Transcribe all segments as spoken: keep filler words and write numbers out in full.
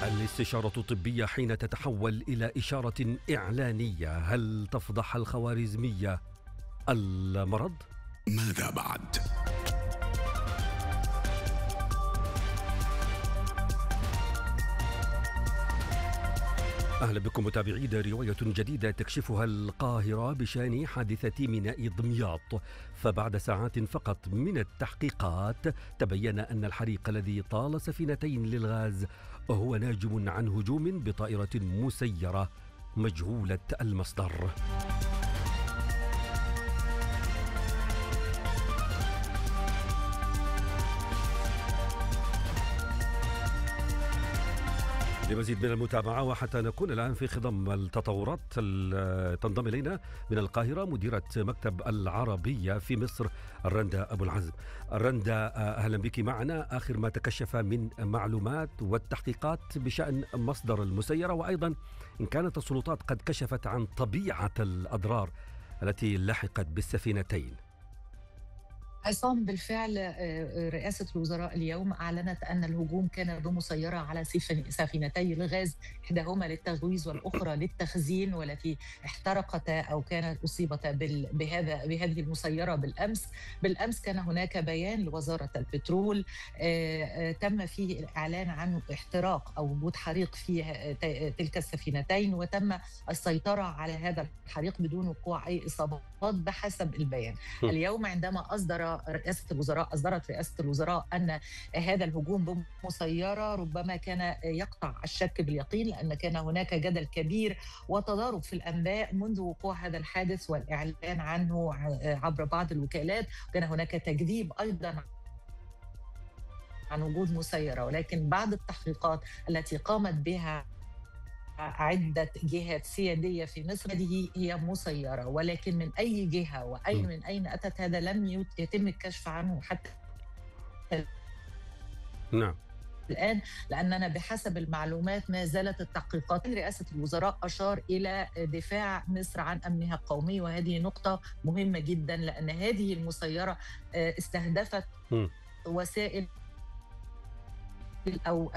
الاستشارة الطبية حين تتحول إلى إشارة إعلانية، هل تفضح الخوارزمية المرض؟ ماذا بعد؟ أهلا بكم متابعينا. رواية جديدة تكشفها القاهرة بشأن حادثة ميناء دمياط، فبعد ساعات فقط من التحقيقات تبين أن الحريق الذي طال سفينتين للغاز هو ناجم عن هجوم بطائرة مسيرة مجهولة المصدر. لمزيد من المتابعة وحتى نكون الآن في خضم التطورات، تنضم إلينا من القاهرة مديرة مكتب العربية في مصر رندا أبو العزم. رندا، أهلا بك معنا. آخر ما تكشف من معلومات والتحقيقات بشأن مصدر المسيرة، وأيضا إن كانت السلطات قد كشفت عن طبيعة الأضرار التي لحقت بالسفينتين. عصام، بالفعل رئاسة الوزراء اليوم أعلنت أن الهجوم كان بمسيرة على سفينتي الغاز، إحداهما للتغويز والأخرى للتخزين، والتي احترقتا أو كانت أصيبتا بهذا بهذه المسيرة بالأمس. بالأمس كان هناك بيان لوزارة البترول تم فيه الإعلان عن احتراق أو وجود حريق في تلك السفينتين، وتم السيطرة على هذا الحريق بدون وقوع أي إصابات بحسب البيان. اليوم عندما أصدر رئاسة الوزراء أصدرت رئاسة الوزراء أن هذا الهجوم بمسيرة ربما كان يقطع الشك باليقين، لأن كان هناك جدل كبير وتضارب في الأنباء منذ وقوع هذا الحادث والإعلان عنه عبر بعض الوكالات. كان هناك تكذيب أيضا عن وجود مسيرة، ولكن بعد التحقيقات التي قامت بها عدة جهات سيادية في مصر، هذه هي مسيرة، ولكن من أي جهة وأي من أين أتت هذا لم يتم الكشف عنه حتى نعم الآن، لأننا بحسب المعلومات ما زالت التحقيقات. رئاسة الوزراء أشار إلى دفاع مصر عن أمنها القومي، وهذه نقطة مهمة جدا، لأن هذه المسيرة استهدفت م. وسائل أو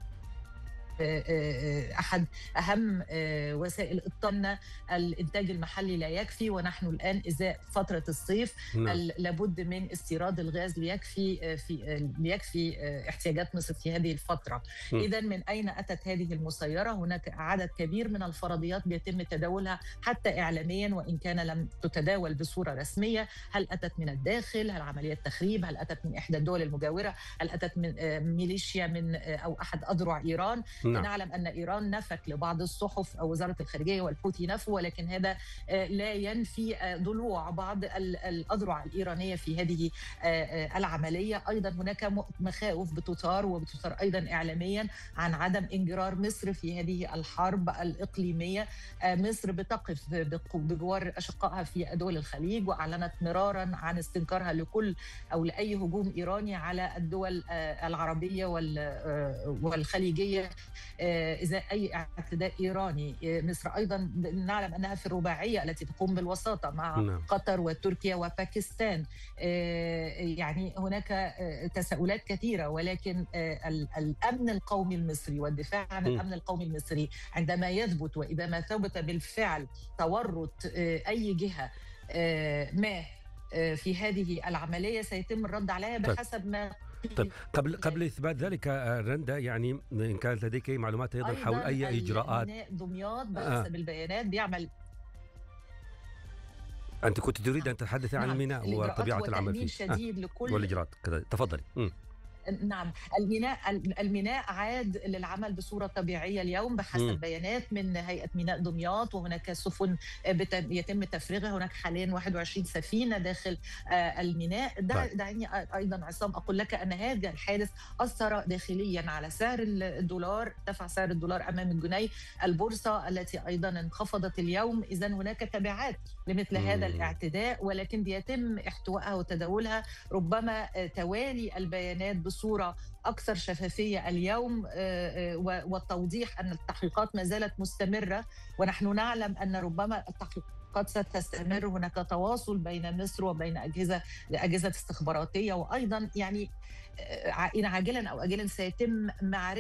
أحد أهم وسائل الطاقة. الإنتاج المحلي لا يكفي، ونحن الآن إزاء فترة الصيف نعم. لابد من استيراد الغاز ليكفي في ليكفي احتياجات مصر في هذه الفترة. إذا من أين أتت هذه المسيرة؟ هناك عدد كبير من الفرضيات بيتم تداولها حتى إعلاميا، وإن كان لم تتداول بصورة رسمية. هل أتت من الداخل؟ هل عملية تخريب؟ هل أتت من إحدى الدول المجاورة؟ هل أتت من ميليشيا من أو أحد أذرع إيران؟ نعم. نعلم أن إيران نفت لبعض الصحف أو وزارة الخارجية والحوثي نفوا، ولكن هذا لا ينفي ضلوع بعض الأذرع الإيرانية في هذه العملية. أيضا هناك مخاوف بتثار وبتثار أيضا إعلاميا عن عدم انجرار مصر في هذه الحرب الإقليمية. مصر بتقف بجوار أشقائها في دول الخليج، وأعلنت مرارا عن استنكارها لكل أو لأي هجوم إيراني على الدول العربية والخليجية إذا أي اعتداء إيراني. مصر أيضا نعلم أنها في الرباعية التي تقوم بالوساطة مع نعم. قطر وتركيا وباكستان. يعني هناك تساؤلات كثيرة، ولكن الأمن القومي المصري والدفاع عن الأمن القومي المصري عندما يثبت، وإذا ما ثبت بالفعل تورط أي جهة ما في هذه العملية سيتم الرد عليها بحسب ما. طيب، قبل قبل اثبات ذلك رندا، يعني ان كانت لديك اي معلومات ايضا حول اي اجراءات؟ دمياط بحسب آه. البيانات بيعمل. انت كنت تريد ان تتحدث عن الميناء نعم. وطبيعه العمل فيه شديد آه. لكل والاجراءات كذا. تفضلي. م. نعم، الميناء الميناء عاد للعمل بصورة طبيعية اليوم بحسب م. بيانات من هيئة ميناء دمياط، وهناك سفن يتم تفريغها. هناك حاليا واحد وعشرين سفينة داخل الميناء. دعني أيضا عصام أقول لك أن هذا الحادث أثر داخليا على سعر الدولار، ارتفع سعر الدولار أمام الجنيه، البورصة التي أيضا انخفضت اليوم. إذا هناك تبعات لمثل م. هذا الاعتداء، ولكن بيتم احتوائها وتداولها. ربما توالي البيانات بصورة أكثر شفافية اليوم، والتوضيح أن التحقيقات ما زالت مستمرة، ونحن نعلم أن ربما التحقيقات ستستمر. هناك تواصل بين مصر وبين أجهزة أجهزة استخباراتية، وأيضا يعني إن عاجلا أو آجلا سيتم معرفة